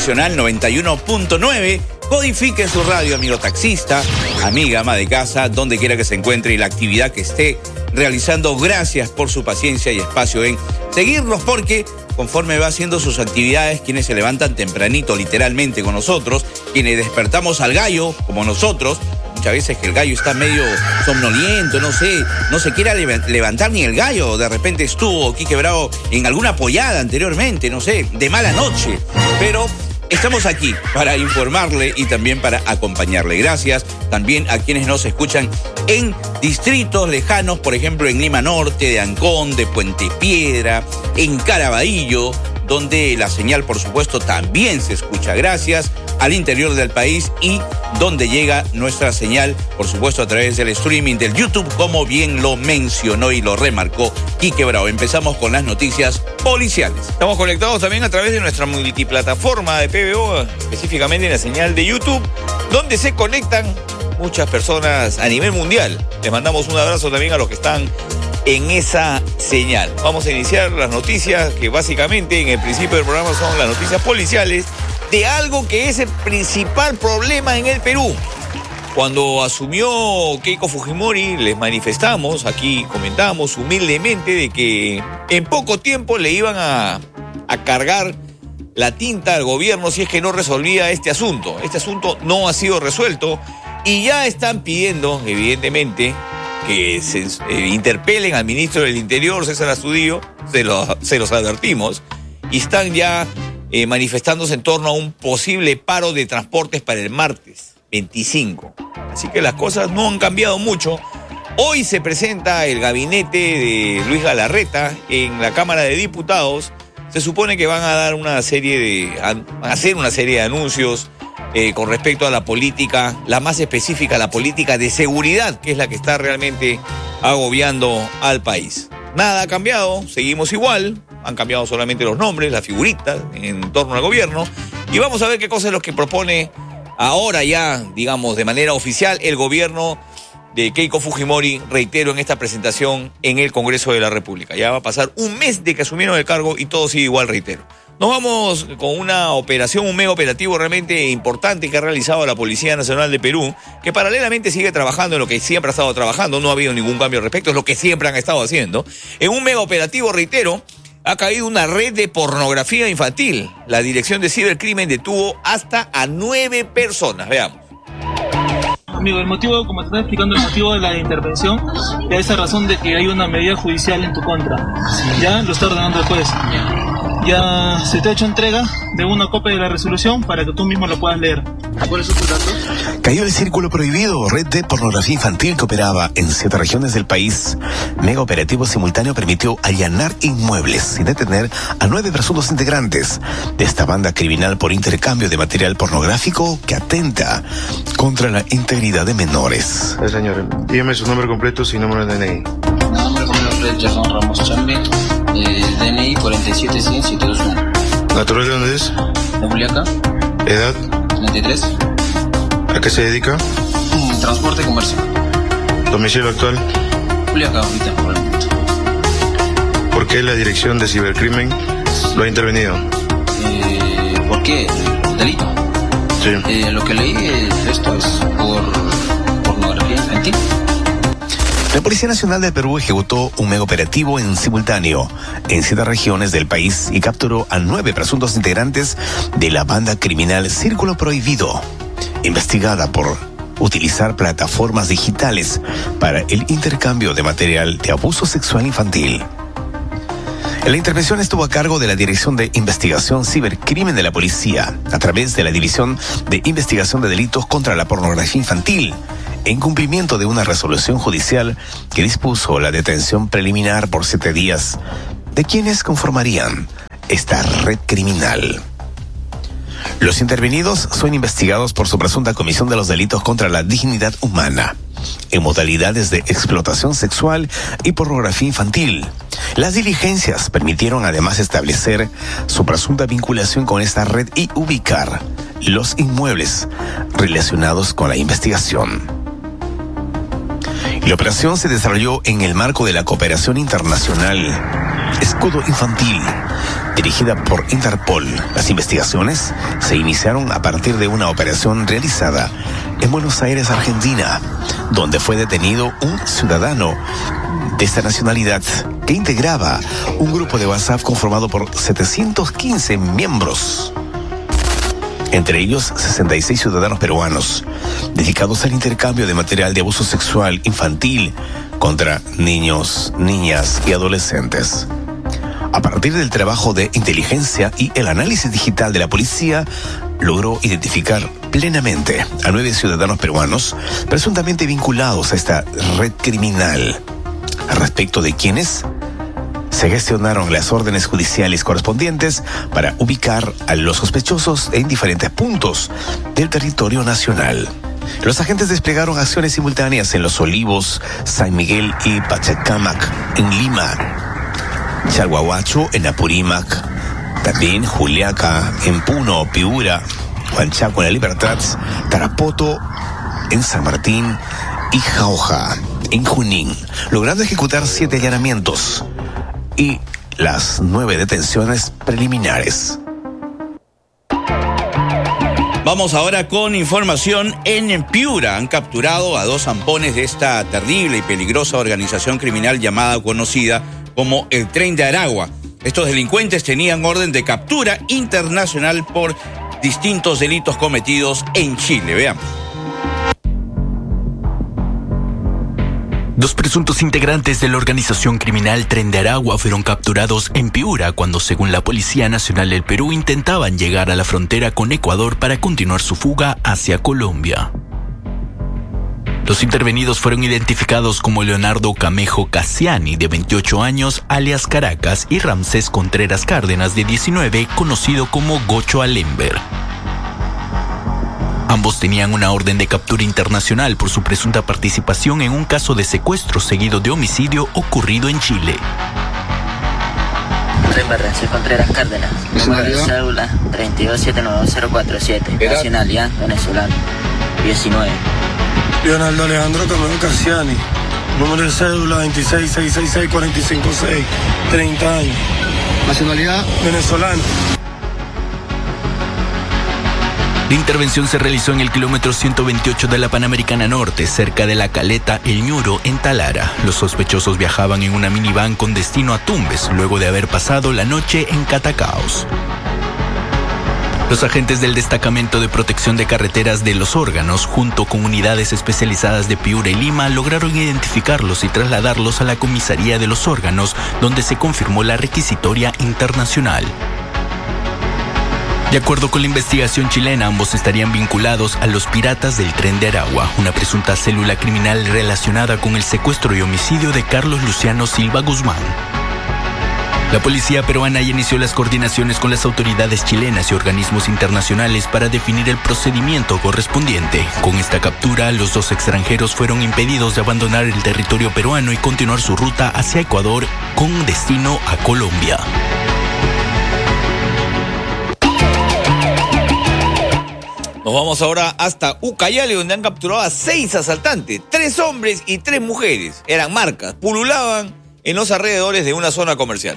Seccional 91.9. Codifique su radio, amigo taxista, amiga, ama de casa, donde quiera que se encuentre y la actividad que esté realizando. Gracias por su paciencia y espacio en seguirnos, porque conforme va haciendo sus actividades, quienes se levantan tempranito, literalmente, con nosotros, quienes despertamos al gallo, como nosotros, muchas veces que el gallo está medio somnoliento, no se quiera levantar ni el gallo. De repente estuvo Quique Bravo en alguna pollada anteriormente, no sé, de mala noche. Pero estamos aquí para informarle y también para acompañarle. Gracias también a quienes nos escuchan en distritos lejanos, por ejemplo, en Lima Norte, de Ancón, de Puente Piedra, en Caraballo, donde la señal, por supuesto, también se escucha. Gracias al interior del país y donde llega nuestra señal, por supuesto, a través del streaming del YouTube, como bien lo mencionó y lo remarcó Quique Bravo. Empezamos con las noticias policiales. Estamos conectados también a través de nuestra multiplataforma de PBO, específicamente en la señal de YouTube, donde se conectan muchas personas a nivel mundial. Les mandamos un abrazo también a los que están en esa señal. Vamos a iniciar las noticias que básicamente en el principio del programa son las noticias policiales de algo que es el principal problema en el Perú. Cuando asumió Keiko Fujimori, les manifestamos, aquí comentamos humildemente de que en poco tiempo le iban a cargar la tinta al gobierno si es que no resolvía este asunto. Este asunto no ha sido resuelto y ya están pidiendo, evidentemente, que se interpelen al ministro del Interior, César Astudillo, se los advertimos, y están ya manifestándose en torno a un posible paro de transportes para el martes 25. Así que las cosas no han cambiado mucho. Hoy se presenta el gabinete de Luis Galarreta en la Cámara de Diputados. Se supone que van a dar hacer una serie de anuncios con respecto a la política, la más específica, la política de seguridad, que es la que está realmente agobiando al país. Nada ha cambiado, seguimos igual, han cambiado solamente los nombres, las figuritas en torno al gobierno, y vamos a ver qué cosa es lo que propone ahora ya, digamos, de manera oficial, el gobierno de Keiko Fujimori, reitero, en esta presentación en el Congreso de la República. Ya va a pasar un mes de que asumieron el cargo y todo sigue igual, reitero. Nos vamos con una operación, un mega operativo realmente importante que ha realizado la Policía Nacional de Perú, que paralelamente sigue trabajando en lo que siempre ha estado trabajando, no ha habido ningún cambio al respecto, es lo que siempre han estado haciendo. En un mega operativo, reitero, ha caído una red de pornografía infantil. La Dirección de Cibercrimen detuvo hasta a 9 personas. Veamos. Amigo, el motivo, como te estaba explicando, el motivo de la intervención, de esa razón de que hay una medida judicial en tu contra. Ya lo está ordenando el juez. Ya se te ha hecho entrega de una copia de la resolución para que tú mismo lo puedas leer. ¿Cuáles son tus datos? Cayó el círculo prohibido, red de pornografía infantil que operaba en 7 regiones del país. Mega operativo simultáneo permitió allanar inmuebles sin detener a 9 presuntos integrantes de esta banda criminal por intercambio de material pornográfico que atenta contra la integridad de menores. Señor, dígame su nombre completo, su número de DNI. Nombre completo es Gerson Ramos Chambe, DNI 47-100-721. ¿Natural de dónde es? De Juliaca. ¿Edad? 33. ¿A qué se dedica? Transporte y comercio. ¿Domicilio actual? Juliaca, ahorita por el momento. ¿Por qué la Dirección de Cibercrimen lo ha intervenido? ¿Por qué? ¿Delito? Sí. Lo que leí, esto es por pornografía infantil. La Policía Nacional de Perú ejecutó un mega operativo en simultáneo en 7 regiones del país y capturó a 9 presuntos integrantes de la banda criminal Círculo Prohibido, investigada por utilizar plataformas digitales para el intercambio de material de abuso sexual infantil. La intervención estuvo a cargo de la Dirección de Investigación Cibercrimen de la Policía, a través de la División de Investigación de Delitos contra la Pornografía Infantil, en cumplimiento de una resolución judicial que dispuso la detención preliminar por 7 días de quienes conformarían esta red criminal. Los intervenidos son investigados por su presunta comisión de los delitos contra la dignidad humana, en modalidades de explotación sexual y pornografía infantil. Las diligencias permitieron además establecer su presunta vinculación con esta red y ubicar los inmuebles relacionados con la investigación. La operación se desarrolló en el marco de la cooperación internacional Escudo Infantil, dirigida por Interpol. Las investigaciones se iniciaron a partir de una operación realizada en Buenos Aires, Argentina, donde fue detenido un ciudadano de esta nacionalidad que integraba un grupo de WhatsApp conformado por 715 miembros. Entre ellos, 66 ciudadanos peruanos, dedicados al intercambio de material de abuso sexual infantil contra niños, niñas y adolescentes. A partir del trabajo de inteligencia y el análisis digital de la policía, logró identificar plenamente a 9 ciudadanos peruanos presuntamente vinculados a esta red criminal, respecto de quienes se gestionaron las órdenes judiciales correspondientes para ubicar a los sospechosos en diferentes puntos del territorio nacional. Los agentes desplegaron acciones simultáneas en Los Olivos, San Miguel y Pachacamac, en Lima, Chalhuahuacho, en Apurímac, también Juliaca, en Puno, Piura, Huanchaco, en La Libertad, Tarapoto, en San Martín y Jauja, en Junín, logrando ejecutar 7 allanamientos y las 9 detenciones preliminares. Vamos ahora con información. En Piura han capturado a 2 zampones de esta terrible y peligrosa organización criminal llamada o conocida como el Tren de Aragua. Estos delincuentes tenían orden de captura internacional por distintos delitos cometidos en Chile. Veamos. 2 presuntos integrantes de la organización criminal Tren de Aragua fueron capturados en Piura cuando, según la Policía Nacional del Perú, intentaban llegar a la frontera con Ecuador para continuar su fuga hacia Colombia. Los intervenidos fueron identificados como Leonardo Camejo Cassiani, de 28 años, alias Caracas, y Ramsés Contreras Cárdenas, de 19, conocido como Gocho Alember. Ambos tenían una orden de captura internacional por su presunta participación en un caso de secuestro seguido de homicidio ocurrido en Chile. Ramsés Contreras Cárdenas, número de cédula 3279047, nacionalidad venezolano, 19. Leonardo Alejandro Camejo Cassiani, número de cédula 266664556, 30 años, nacionalidad venezolano. La intervención se realizó en el kilómetro 128 de la Panamericana Norte, cerca de la caleta El Ñuro, en Talara. Los sospechosos viajaban en una minivan con destino a Tumbes, luego de haber pasado la noche en Catacaos. Los agentes del Destacamento de Protección de Carreteras de Los Órganos, junto con unidades especializadas de Piura y Lima, lograron identificarlos y trasladarlos a la comisaría de Los Órganos, donde se confirmó la requisitoria internacional. De acuerdo con la investigación chilena, ambos estarían vinculados a los Piratas del Tren de Aragua, una presunta célula criminal relacionada con el secuestro y homicidio de Carlos Luciano Silva Guzmán. La policía peruana ya inició las coordinaciones con las autoridades chilenas y organismos internacionales para definir el procedimiento correspondiente. Con esta captura, los 2 extranjeros fueron impedidos de abandonar el territorio peruano y continuar su ruta hacia Ecuador con destino a Colombia. Nos vamos ahora hasta Ucayali, donde han capturado a 6 asaltantes, 3 hombres y 3 mujeres. Eran marcas, pululaban en los alrededores de una zona comercial.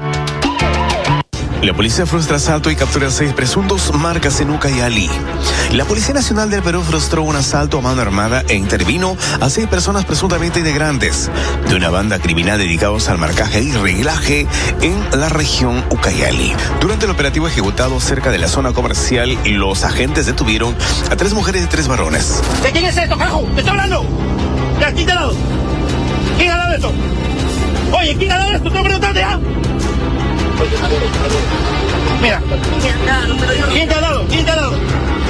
La policía frustra asalto y captura a 6 presuntos marcas en Ucayali. La Policía Nacional del Perú frustró un asalto a mano armada e intervino a 6 personas presuntamente integrantes de una banda criminal dedicados al marcaje y reglaje en la región Ucayali. Durante el operativo ejecutado cerca de la zona comercial, los agentes detuvieron a 3 mujeres y 3 varones. ¿De quién es esto, carajo? ¿Te está hablando? ¿De aquí te lado? ¿Quién ha dado esto? Oye, ¿quién ha dado esto? Te voy a preguntarte, ¿ah? Mira. ¿Quién te ha dado? ¿Quién te ha dado?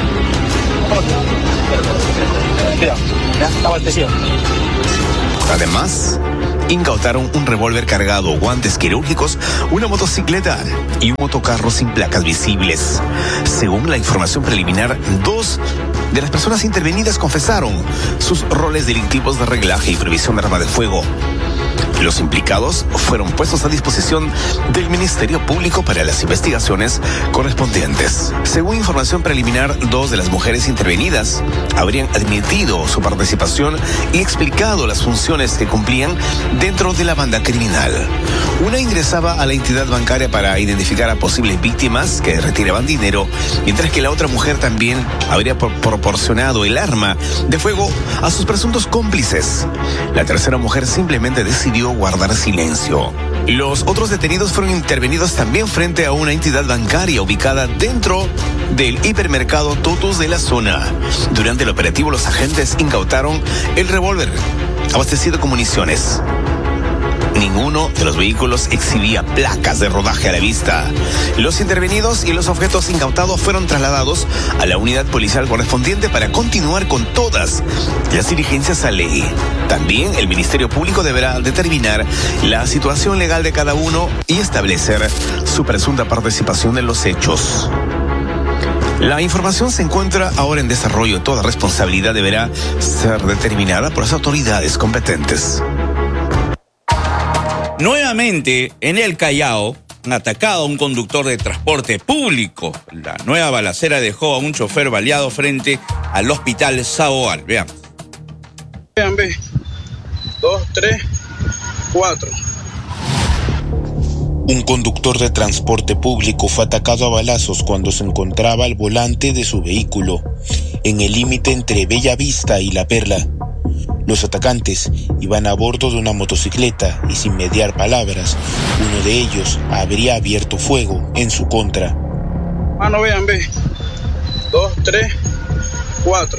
Mira, está abastecido. Además, incautaron un revólver cargado, guantes quirúrgicos, una motocicleta y un motocarro sin placas visibles. Según la información preliminar, 2 de las personas intervenidas confesaron sus roles delictivos de reglaje y provisión de arma de fuego. Los implicados fueron puestos a disposición del Ministerio Público para las investigaciones correspondientes. Según información preliminar, 2 de las mujeres intervenidas habrían admitido su participación y explicado las funciones que cumplían dentro de la banda criminal. Una ingresaba a la entidad bancaria para identificar a posibles víctimas que retiraban dinero, mientras que la otra mujer también habría proporcionado el arma de fuego a sus presuntos cómplices. La tercera mujer simplemente decidió guardar silencio. Los otros detenidos fueron intervenidos también frente a una entidad bancaria ubicada dentro del hipermercado Totus de la zona. Durante el operativo, los agentes incautaron el revólver abastecido con municiones. Ninguno de los vehículos exhibía placas de rodaje a la vista. Los intervenidos y los objetos incautados fueron trasladados a la unidad policial correspondiente para continuar con todas las diligencias a ley. También el Ministerio Público deberá determinar la situación legal de cada uno y establecer su presunta participación en los hechos. La información se encuentra ahora en desarrollo. Toda responsabilidad deberá ser determinada por las autoridades competentes. Nuevamente, en el Callao, han atacado a un conductor de transporte público. La nueva balacera dejó a un chofer baleado frente al hospital Saboal. Veamos. Vean, 2, 3, 4. Un conductor de transporte público fue atacado a balazos cuando se encontraba al volante de su vehículo, en el límite entre Bella Vista y La Perla. Los atacantes iban a bordo de una motocicleta y sin mediar palabras, uno de ellos habría abierto fuego en su contra. Mano, vean, 2, 3, 4.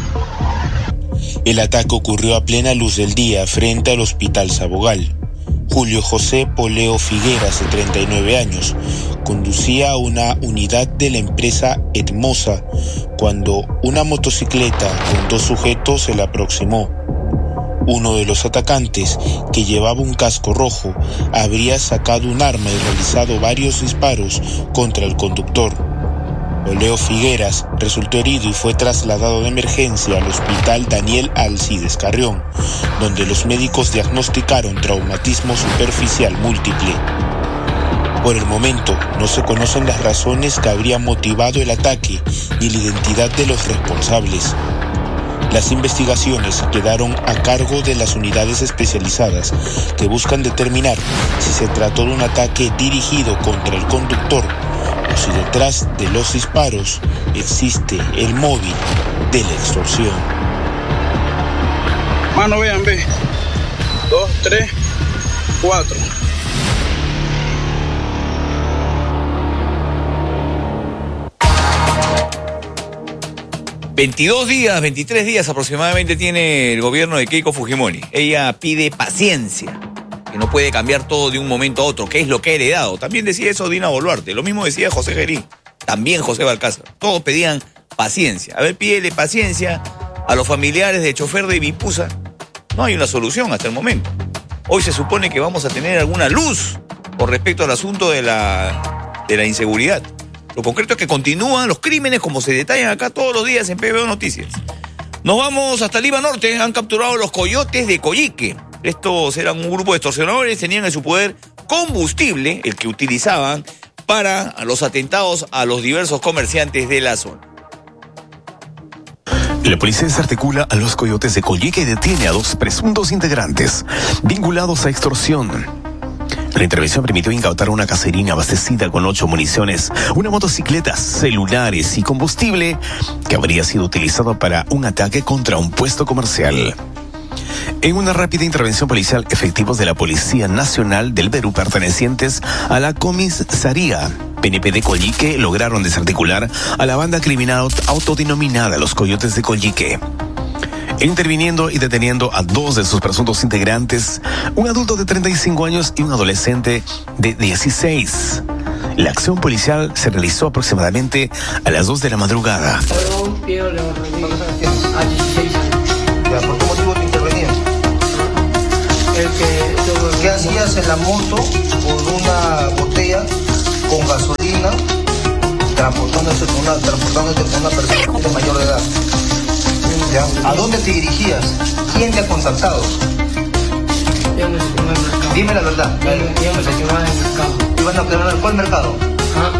El ataque ocurrió a plena luz del día frente al hospital Sabogal. Julio José Poleo Figueras, de 39 años, conducía una unidad de la empresa Edmosa cuando una motocicleta con 2 sujetos se le aproximó. Uno de los atacantes, que llevaba un casco rojo, habría sacado un arma y realizado varios disparos contra el conductor. Poleo Figueras resultó herido y fue trasladado de emergencia al hospital Daniel Alcides Carrión, donde los médicos diagnosticaron traumatismo superficial múltiple. Por el momento, no se conocen las razones que habrían motivado el ataque ni la identidad de los responsables. Las investigaciones quedaron a cargo de las unidades especializadas que buscan determinar si se trató de un ataque dirigido contra el conductor o si detrás de los disparos existe el móvil de la extorsión. Mano, vean, 2, 3, 4. 22 días, 23 días aproximadamente tiene el gobierno de Keiko Fujimori. Ella pide paciencia, que no puede cambiar todo de un momento a otro, que es lo que ha heredado. También decía eso Dina Boluarte, lo mismo decía José Gerí, también José Balcázar. Todos pedían paciencia. A ver, pídele paciencia a los familiares del chofer de Ibipusa. No hay una solución hasta el momento. Hoy se supone que vamos a tener alguna luz con respecto al asunto de la inseguridad. Lo concreto es que continúan los crímenes como se detallan acá todos los días en PBO Noticias. Nos vamos hasta Lima Norte. Han capturado los coyotes de Coyique. Estos eran un grupo de extorsionadores, tenían en su poder combustible, el que utilizaban para los atentados a los diversos comerciantes de la zona. La policía desarticula a los coyotes de Coyique y detiene a 2 presuntos integrantes vinculados a extorsión. La intervención permitió incautar una caserina abastecida con 8 municiones, una motocicleta, celulares y combustible que habría sido utilizado para un ataque contra un puesto comercial. En una rápida intervención policial, efectivos de la Policía Nacional del Perú pertenecientes a la comisaría PNP de Coyique lograron desarticular a la banda criminal autodenominada Los Coyotes de Coyique, interviniendo y deteniendo a 2 de sus presuntos integrantes, un adulto de 35 años y un adolescente de 16. La acción policial se realizó aproximadamente a las 2 de la madrugada. ¿Por qué motivo te intervenías? ¿Qué hacías en la moto con una botella con gasolina transportándote con una persona de mayor de edad? ¿Ya? ¿A dónde te dirigías? ¿Quién te ha contactado? Dime la verdad. Yo me lastimaba en el mercado. ¿Cuál mercado?